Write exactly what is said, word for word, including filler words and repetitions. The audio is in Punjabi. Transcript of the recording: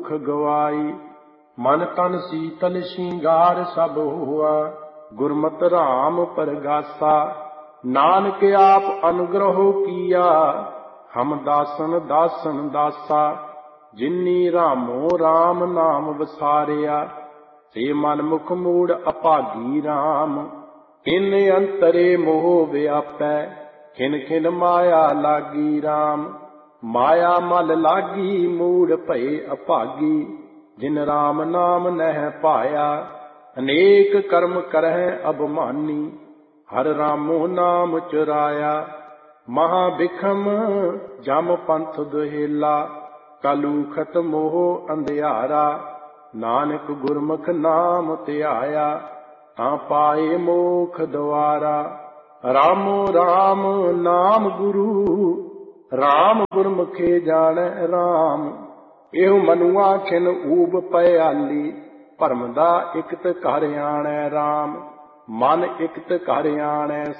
ਭੂਖ ਗਵਾਈ। ਮਨ ਤਨ ਸੀਤਲ ਸ਼ਿੰਗਾਰ ਸਭ ਹੋਆ, ਗੁਰਮਤਿ ਰਾਮ ਪਰਗਾਸਾ। ਨਾਨਕ ਆਪ ਅਨੁਗ੍ਰਹੁ ਕੀਆ, ਹਮ ਦਾਸਨ ਦਾਸਨ ਦਾਸਾ। ਜਿਨੀ ਰਾਮੋ ਰਾਮ ਨਾਮ ਵਸਾਰਿਆ, ਸੇ ਮਨ ਮੁਖ ਮੂੜ ਅਭਾਗੀ ਰਾਮ। ਕਿਨ ਅੰਤਰੇ ਮੋਹ ਵਿਆਪੈ, ਖਿਨ ਖਿਨ ਮਾਇਆ ਲਾਗੀ ਰਾਮ। ਮਾਇਆ ਮਲ ਲਾਗੀ ਮੂੜ ਭਏ ਅਭਾਗੀ, ਜਿਨ ਰਾਮ ਨਾਮ ਨਹਿ ਪਾਇਆ। ਅਨੇਕ ਕਰਮ ਕਰਹਿ ਅਭਿਮਾਨੀ, ਹਰ ਰਾਮੋ ਨਾਮ ਚੁਰਾਇਆ। ਮਹਾ ਬਿਖਮ ਜਮ ਪੰਥ ਦੁਹੇਲਾ, ਕਲੂਖਤ ਮੋਹ ਅੰਧਿਆਰਾ। ਨਾਨਕ ਗੁਰਮੁਖ ਨਾਮ ਧਿਆਇਆ, ਤਾਂ ਪਾਏ ਮੋਖ ਦੁਆਰਾ। ਰਾਮੋ ਰਾਮ ਨਾਮ ਗੁਰੂ, ਰਾਮ ਗੁਰਮੁਖੇ ਜਾਣੈ ਰਾਮ। ਇਹੋ ਮਨੁਆ ਖਿਨ ਊਬ ਪਿਆਲੀ, ਭਰਮ ਦਾ ਇਕਤ ਘਰ ਆਣੈ ਰਾਮ। ਮਨ ਇਕਤ ਘਰ ਆਣੈ